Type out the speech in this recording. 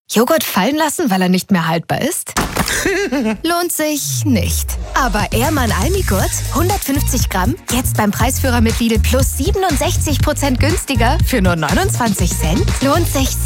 Joghurt fallen lassen, weil er nicht mehr haltbar ist? Lohnt sich nicht. Aber Ehrmann Almigurt, 150 Gramm, jetzt beim Preisführer mit Lidl plus 67% günstiger für nur 29 Cent? Lohnt sich